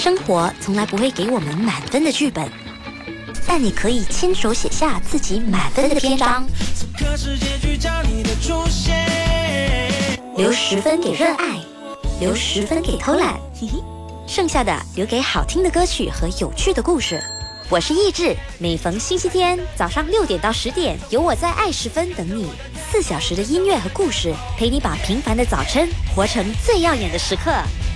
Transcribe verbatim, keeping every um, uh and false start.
生活从来不会给我们满分的剧本，但你可以亲手写下自己满分的篇章。留十分给热爱，留十分给偷懒，嘿嘿，剩下的留给好听的歌曲和有趣的故事。我是意志，每逢星期天早上六点到十点，有我在爱十分等你，四小时的音乐和故事，陪你把平凡的早晨活成最耀眼的时刻。